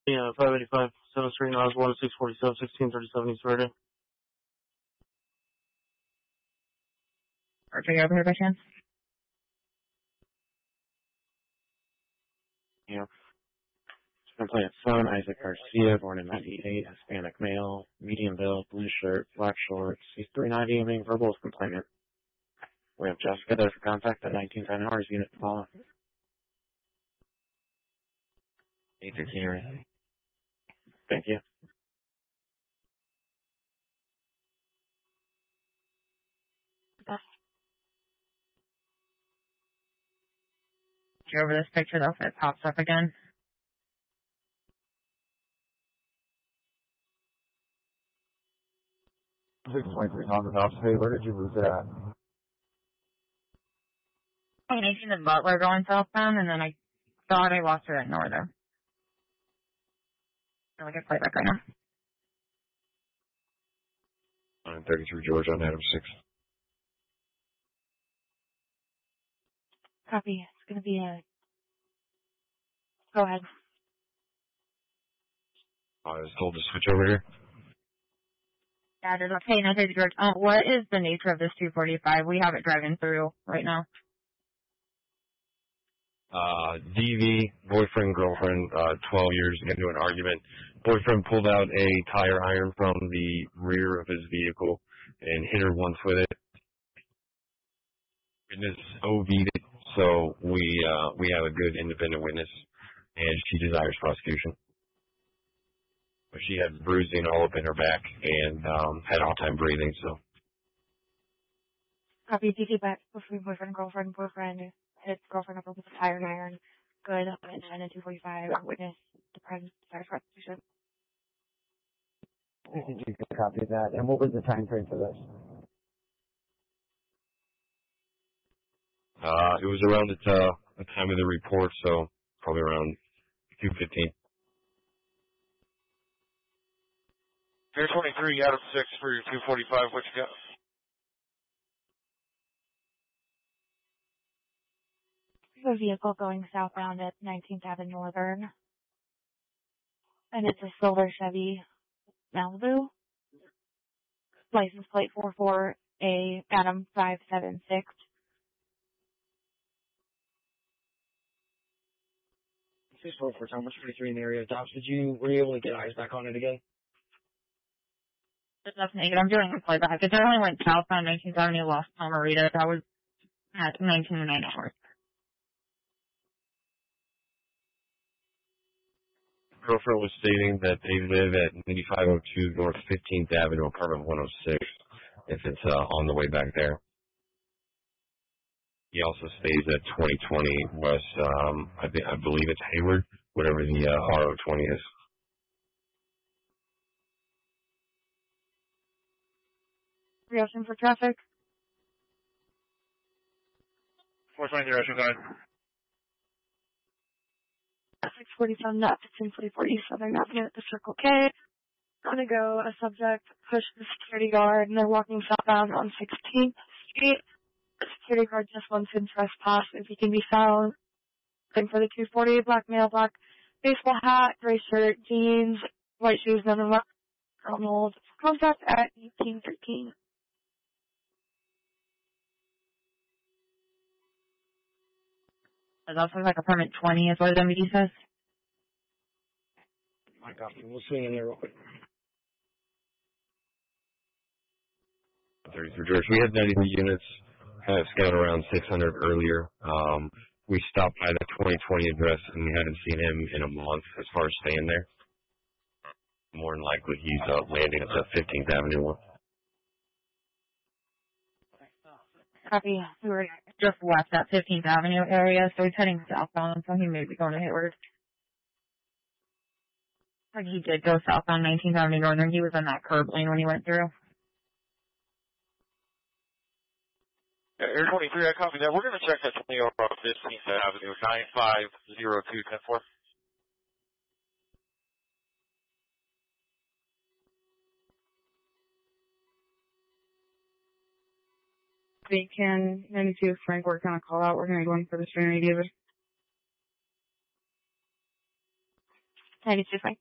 Yeah, 585, 7th Street, Nas 1, 647, 1637 East Verde. Are you over here by chance? Yeah. Plate son, Isaac Garcia, born in 98, Hispanic male, medium build, blue shirt, black shorts. He's 390 evening verbal complainant. We have Jessica there for contact at 1910 hours, unit to follow. 813 area. Thank you. Go over this picture though if it pops up again. Hey, where did you lose it at? I seen the Butler going southbound, and then I thought I lost her at Northern. So I can play back right now. On 33 George on Adam 6. Copy. It's going to be a... Go ahead. I was told to switch over here. Yeah, it is okay. Now, George, what is the nature of this 245? We have it driving through right now. DV, boyfriend, girlfriend, 12 years into an argument. Boyfriend pulled out a tire iron from the rear of his vehicle and hit her once with it. Witness OV'd it, so we have a good independent witness, and she desires prosecution. But she had bruising all up in her back and had a hard time breathing, so. Copy, DV back, boyfriend, girlfriend, hit girlfriend up with a tire iron. Good, and a 245, witness, desires prosecution. Did you copy that? And what was the time frame for this? It was around the time of the report, so probably around 2:15. Pier 23, Adam 6 for your 245. What you got? A vehicle going southbound at 19th Avenue Northern. And it's a silver Chevy Malibu. License plate 44A Adam 576. Please hold for Thomas 43 in the area of Dobbs. Were you able to get eyes back on it again? There's nothing negative. I'm doing a playback. It definitely went southbound 19th Avenue, Los Palmeritas. That was at 1909 hours. Girlfriend was stating that they live at 9502 North 15th Avenue, apartment 106, if it's on the way back there. He also stays at 2020 West, I believe it's Hayward, whatever the RO20 is. Reaction for traffic. 420 direction, go ahead. 647 North 1544 East Southern Avenue at the Circle K. Gonna go a subject push the security guard and they're walking southbound on 16th Street. The security guard just wants to trespass if he can be found. Looking for the 240, black male, black baseball hat, gray shirt, jeans, white shoes, none of them. Ronald, contact at 1813. There's also like apartment 20 is what the MD says. My God, we'll swing in there real quick. 33 George. We had 93 units, kind of scattered around 600 earlier. We stopped by the 2020 address and we haven't seen him in a month as far as staying there. More than likely he's landing at the 15th Avenue one. Copy. We were just left that 15th Avenue area, so he's heading southbound, so he may be going to Hayward. Like he did go southbound 19th Avenue Northern. He was in that curb lane when he went through. Air 23, I copy that. We're going to check that 20 over 15th Avenue, 950210-4. Bacon 92 Frank, we're going to call out. We're going to go in for the string radiator. 92, Frank.